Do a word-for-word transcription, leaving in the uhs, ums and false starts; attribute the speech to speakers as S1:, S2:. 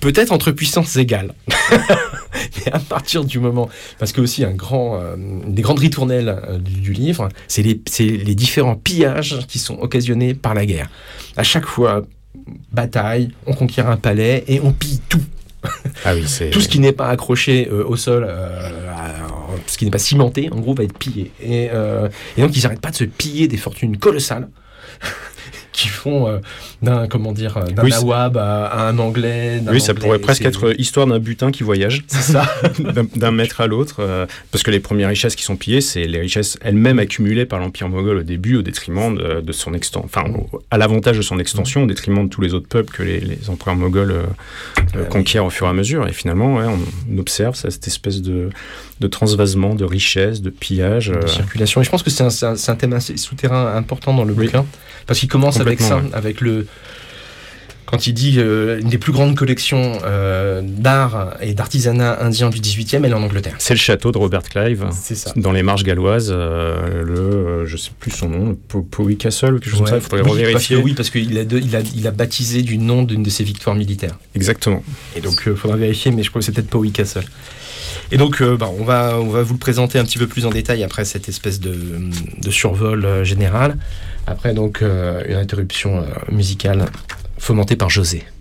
S1: peut-être entre puissances égales. Mais à partir du moment, parce que aussi un grand, euh, des grandes ritournelles euh, du, du livre, c'est les, c'est les différents pillages qui sont occasionnés par la guerre. À chaque fois, bataille, on conquiert un palais et on pille tout.
S2: Ah oui, c'est...
S1: Tout ce qui n'est pas accroché euh, au sol, euh, à, ce qui n'est pas cimenté, en gros, va être pillé. Et, euh, et donc, ils n'arrêtent pas de se piller des fortunes colossales. Qui font euh, d'un, comment dire, d'un
S2: oui,
S1: nawab à, à un anglais.
S2: Oui, ça
S1: anglais,
S2: pourrait presque
S1: c'est...
S2: être histoire d'un butin qui voyage.
S1: C'est ça.
S2: d'un, d'un maître à l'autre. Euh, parce que les premières richesses qui sont pillées, c'est les richesses elles-mêmes accumulées par l'Empire moghol au début, au détriment de, de son extension. Enfin, au, à l'avantage de son extension, au détriment de tous les autres peuples que les, les empereurs moghols euh, euh, conquièrent au fur et à mesure. Et finalement, ouais, on observe ça, cette espèce de, de transvasement, de richesse, de pillage.
S1: De
S2: euh...
S1: circulation. Et je pense que c'est un, c'est un, c'est un thème assez souterrain important dans le oui. bouquin. Parce qu'il commence avec ça, ouais. avec le... Quand il dit euh, une des plus grandes collections euh, d'art et d'artisanat indien du dix-huitième, elle est en Angleterre.
S2: C'est le château de Robert Clive,
S1: c'est ça.
S2: Dans les marges galloises, euh, le, euh, je sais plus son nom, le Powys Castle ou quelque chose ouais. comme ça, il faudrait
S1: oui,
S2: revérifier.
S1: Parce que, oui, parce qu'il a, de, il a, il a baptisé du nom d'une de ses victoires militaires.
S2: Exactement.
S1: Et donc, il euh, faudra vérifier, mais je crois que c'est peut-être Powys Castle. Et donc, euh, bah, on, va, on va vous le présenter un petit peu plus en détail après cette espèce de, de survol euh, général. Après, donc, euh, une interruption euh, musicale fomentée par José.